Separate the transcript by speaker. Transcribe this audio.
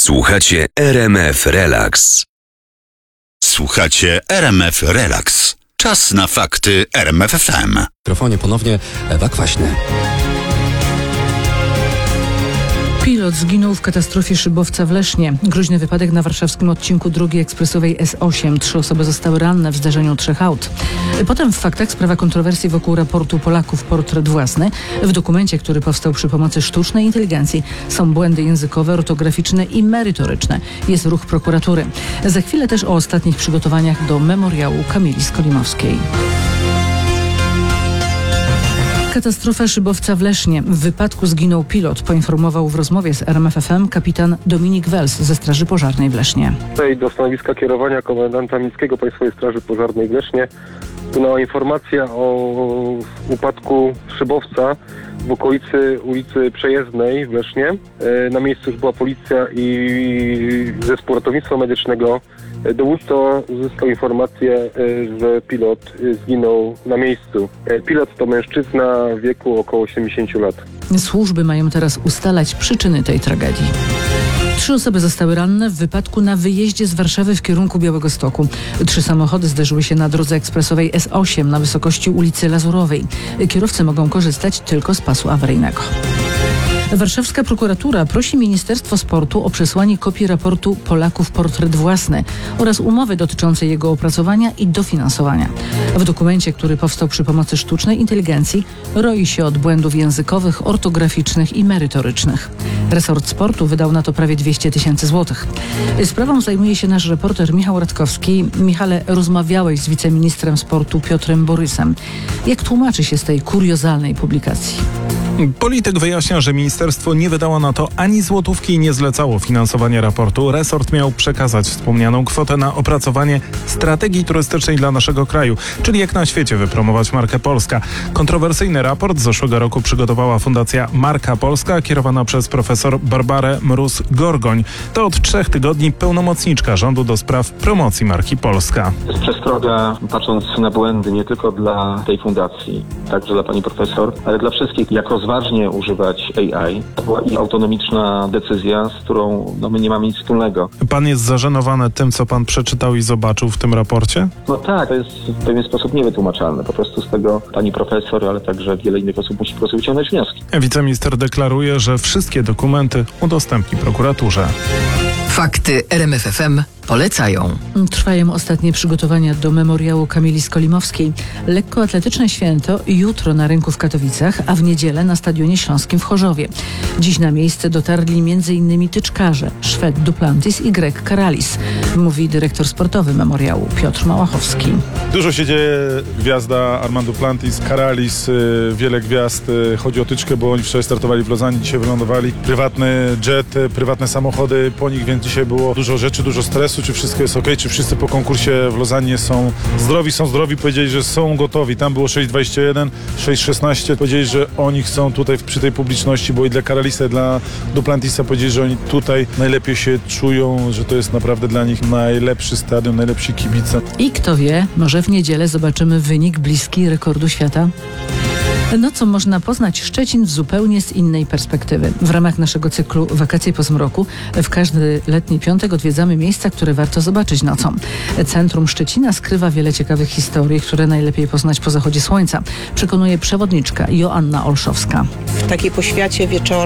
Speaker 1: Słuchacie RMF Relax.
Speaker 2: Słuchacie RMF Relax. Czas na fakty RMF FM.
Speaker 3: W mikrofonie ponownie Ewa Kwaśny.
Speaker 4: Pilot zginął w katastrofie szybowca w Lesznie. Groźny wypadek na warszawskim odcinku drogi ekspresowej S8. 3 osoby zostały ranne w zdarzeniu 3 aut. Potem w faktach sprawa kontrowersji wokół raportu Polaków Portret własny. W dokumencie, który powstał przy pomocy sztucznej inteligencji, są błędy językowe, ortograficzne i merytoryczne. Jest ruch prokuratury. Za chwilę też o ostatnich przygotowaniach do memoriału Kamili Skolimowskiej. Katastrofa szybowca w Lesznie. W wypadku zginął pilot, poinformował w rozmowie z RMF FM kapitan Dominik Wels ze Straży Pożarnej w Lesznie.
Speaker 5: Tutaj do stanowiska kierowania komendanta miejskiego Państwowej Straży Pożarnej w Lesznie wpłynęła informacja o upadku szybowca w okolicy ulicy Przejezdnej w Lesznie. Na miejscu już była policja i zespół ratownictwa medycznego. Dowódca uzyskał informację, że pilot zginął na miejscu. Pilot to mężczyzna w wieku około 80 lat.
Speaker 4: Służby mają teraz ustalać przyczyny tej tragedii. 3 osoby zostały ranne w wypadku na wyjeździe z Warszawy w kierunku Białegostoku. 3 samochody zderzyły się na drodze ekspresowej S8 na wysokości ulicy Lazurowej. Kierowcy mogą korzystać tylko z pasu awaryjnego. Warszawska prokuratura prosi Ministerstwo Sportu o przesłanie kopii raportu Polaków Portret własny oraz umowy dotyczącej jego opracowania i dofinansowania. W dokumencie, który powstał przy pomocy sztucznej inteligencji, roi się od błędów językowych, ortograficznych i merytorycznych. Resort sportu wydał na to prawie 200 000 złotych. Sprawą zajmuje się nasz reporter Michał Radkowski. Michale, rozmawiałeś z wiceministrem sportu Piotrem Borysem. Jak tłumaczy się z tej kuriozalnej publikacji?
Speaker 6: Polityk wyjaśnia, że ministerstwo nie wydało na to ani złotówki i nie zlecało finansowania raportu. Resort miał przekazać wspomnianą kwotę na opracowanie strategii turystycznej dla naszego kraju, czyli jak na świecie wypromować markę Polska. Kontrowersyjny raport z zeszłego roku przygotowała Fundacja Marka Polska, kierowana przez profesor Barbarę Mróz-Gorgoń. To od 3 tygodni pełnomocniczka rządu do spraw promocji marki Polska.
Speaker 7: Jest przestroga, patrząc na błędy nie tylko dla tej fundacji, także dla pani profesor, ale dla wszystkich, jak rozważnie używać AI. To była i autonomiczna decyzja, z którą my nie mamy nic wspólnego.
Speaker 6: Pan jest zażenowany tym, co pan przeczytał i zobaczył w tym raporcie?
Speaker 7: No tak, to jest w pewien sposób niewytłumaczalne. Po prostu z tego pani profesor, ale także wiele innych osób musi po prostu wyciągnąć wnioski.
Speaker 6: Wiceminister deklaruje, że wszystkie dokumenty udostępni prokuraturze.
Speaker 8: Fakty RMF FM polecają.
Speaker 4: Trwają ostatnie przygotowania do memoriału Kamili Skolimowskiej. Lekkoatletyczne święto jutro na rynku w Katowicach, a w niedzielę na Stadionie Śląskim w Chorzowie. Dziś na miejsce dotarli m.in. tyczkarze Szwed Duplantis i Greg Karalis, mówi dyrektor sportowy memoriału Piotr Małachowski.
Speaker 9: Dużo się dzieje, gwiazda Armand Duplantis, Karalis, wiele gwiazd. Chodzi o tyczkę, bo oni wczoraj startowali w Lozanie, dzisiaj wylądowali. Prywatny jet, prywatne samochody po nich, więc dzisiaj było dużo rzeczy, dużo stresu, czy wszystko jest okej, czy wszyscy po konkursie w Lozanie są zdrowi, powiedzieli, że są gotowi. Tam było 6,21, 6,16. Powiedzieli, że oni chcą tutaj przy tej publiczności, bo i dla Karalisa, i dla Duplantisa powiedzieli, że oni tutaj najlepiej się czują, że to jest naprawdę dla nich najlepszy stadion, najlepsi kibice.
Speaker 4: I kto wie, może w niedzielę zobaczymy wynik bliski rekordu świata? Nocą można poznać Szczecin w zupełnie z innej perspektywy. W ramach naszego cyklu Wakacje po zmroku w każdy letni piątek odwiedzamy miejsca, które warto zobaczyć nocą. Centrum Szczecina skrywa wiele ciekawych historii, które najlepiej poznać po zachodzie słońca, przekonuje przewodniczka Joanna Olszowska.
Speaker 10: W takiej poświacie wieczornej